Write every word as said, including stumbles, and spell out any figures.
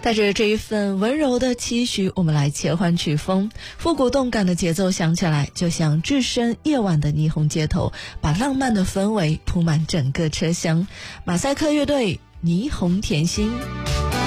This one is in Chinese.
带着这一份温柔的期许，我们来切换曲风，复古动感的节奏响起来，就像置身夜晚的霓虹街头，把浪漫的氛围铺满整个车厢。马赛克乐队，霓虹甜心。